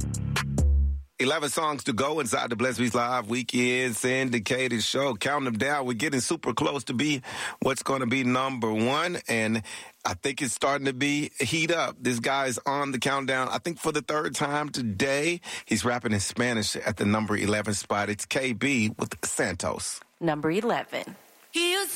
11 songs to go inside the Bless Beats Live Weekend syndicated show. Counting them down. We're getting super close to be what's going to be number one. And I think it's starting to be heat up. This guy's on the countdown, I think for the third time today. He's rapping in Spanish at the number 11 spot. It's KB with Santos. Number 11.